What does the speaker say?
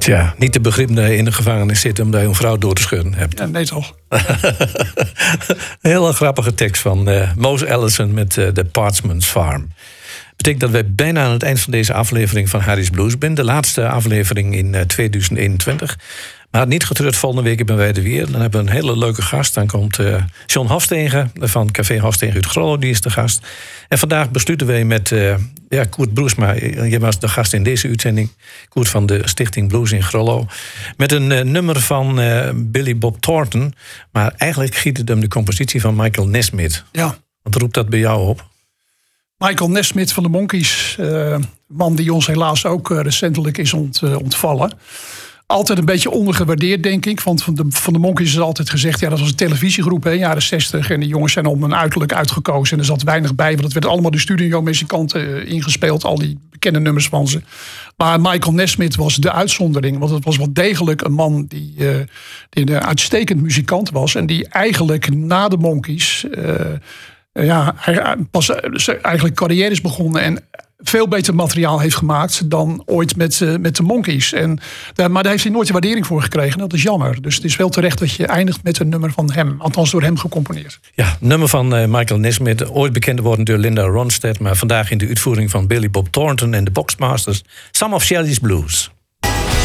Tja, niet te begrip dat je in de gevangenis zit omdat je een vrouw door te schudden hebt. Ja, nee toch. Een hele grappige tekst van Mose Allison met The Parchman's Farm. Betekent dat wij bijna aan het eind van deze aflevering van Harry's Blues zijn. De laatste aflevering in 2021. Maar niet getreurd, volgende week ben wij er weer. Dan hebben we een hele leuke gast. Dan komt John Hofstegen van Café Hofstegen uit Grollo, die is de gast. En vandaag besluiten wij met Koert Broesma. Je was de gast in deze uitzending. Koert van de Stichting Blues in Grollo. Met een nummer van Billy Bob Thornton. Maar eigenlijk giet het hem de compositie van Michael Nesmith. Ja. Wat roept dat bij jou op? Michael Nesmith van de Monkees. Man die ons helaas ook recentelijk is ontvallen. Altijd een beetje ondergewaardeerd, denk ik. Want van de Monkees is altijd gezegd, ja, dat was een televisiegroep, hè, jaren 60. En die jongens zijn om een uiterlijk uitgekozen. En er zat weinig bij, want het werd allemaal de studiomuzikanten ingespeeld. Al die bekende nummers van ze. Maar Michael Nesmith was de uitzondering. Want het was wel degelijk een man die een uitstekend muzikant was. En die eigenlijk na de Monkees pas eigenlijk carrière is begonnen en veel beter materiaal heeft gemaakt dan ooit met de Monkees. Maar daar heeft hij nooit de waardering voor gekregen. Dat is jammer. Dus het is wel terecht dat je eindigt met een nummer van hem. Althans door hem gecomponeerd. Ja, nummer van Michael Nesmith. Ooit bekend worden door Linda Ronstadt. Maar vandaag in de uitvoering van Billy Bob Thornton en de Boxmasters. Some of Shelley's Blues.